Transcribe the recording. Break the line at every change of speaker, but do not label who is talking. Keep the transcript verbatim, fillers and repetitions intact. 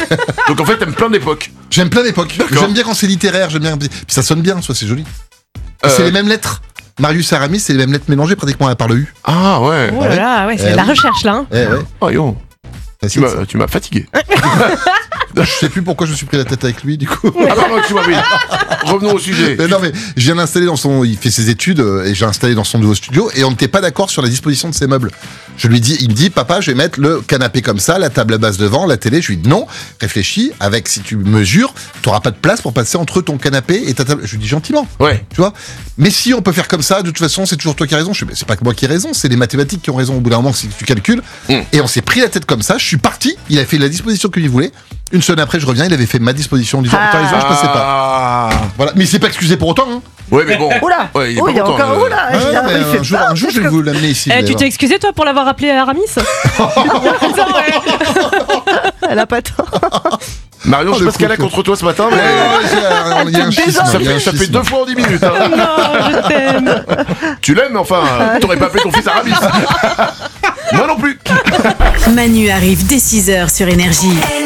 Donc en fait, t'aimes plein d'époques.
J'aime plein d'époques.
D'accord.
J'aime bien quand c'est littéraire, j'aime bien. Puis ça sonne bien, soit c'est joli.
Euh...
C'est les mêmes lettres. Marius et Aramis, c'est les mêmes lettres mélangées pratiquement à part le U.
Ah ouais.
Oh là là, ouais, c'est
Eh
de la
oui.
recherche là. Hein.
Eh ouais.
Oh yo. Tu m'as, tu m'as fatigué.
Je sais plus pourquoi je me suis pris la tête avec lui, du coup.
Ah pardon, excuse-moi, oui. Revenons au sujet.
Mais non, mais je viens d'installer dans son. Il fait ses études euh, et j'ai installé dans son nouveau studio et on n'était pas d'accord sur la disposition de ses meubles. Je lui dis, il me dit, papa, je vais mettre le canapé comme ça, la table à base devant, la télé. Je lui dis, non, réfléchis, avec, si tu mesures, tu n'auras pas de place pour passer entre ton canapé et ta table. Je lui dis gentiment.
Ouais.
Tu vois. Mais si on peut faire comme ça, de toute façon, c'est toujours toi qui as raison. Je dis, mais c'est pas que moi qui ai raison, c'est les mathématiques qui ont raison au bout d'un moment, si tu calcules.
Mm.
Et on s'est pris la tête comme ça. Je suis parti. Il a fait la disposition qu'il voulait. Une semaine après, je reviens, il avait fait ma disposition en disant,
Ah.
t'as raison, je passais pas.
Ah.
Voilà. Mais il s'est pas excusé pour autant, hein.
Ouais, mais bon.
Oula,
Ouais, il est
oh,
pas
il est
content,
encore
euh.
oula.
Ah,
il a-
mais
il fait
un, jour,
peur,
un jour, je vais vous l'amener ici.
Eh, tu
d'ailleurs.
t'es excusé toi pour l'avoir appelé Aramis? Elle a pas tort.
Marion, je sais
Oh,
pas ce qu'elle a
le
contre toi ce matin,
Ouais,
mais.
ouais, il y a- il y a un schisme.
Ça
il y a un
fait, ça fait
schisme.
deux fois en dix minutes. Hein.
Non, je t'aime.
Tu l'aimes, mais enfin, t'aurais pas appelé ton fils Aramis. Moi non plus.
Manu arrive dès six heures sur Énergie.